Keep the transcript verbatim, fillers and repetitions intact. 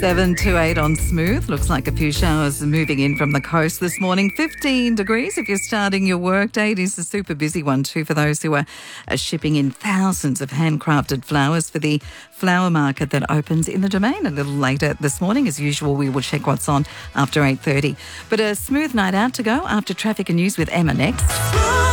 Seven to eight on Smooth. Looks like a few showers moving in from the coast this morning. fifteen degrees if you're starting your workday. It is a super busy one too for those who are, are shipping in thousands of handcrafted flowers for the flower market that opens in the Domain a little later this morning. As usual, we will check what's on after eight thirty. But a smooth night out to go after traffic and news with Emma next.